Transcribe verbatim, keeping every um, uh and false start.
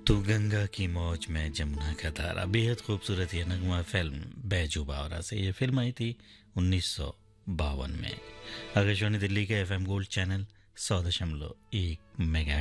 तू गंगा की मौज में जमुना का धारा, बेहद खूबसूरत ये नगमा फिल्म बैजू बावरा से। ये फिल्म आई थी उन्नीस सौ बावन में। आकाशवाणी दिल्ली के एफएम गोल्ड चैनल सौ दशमलव एक मेगा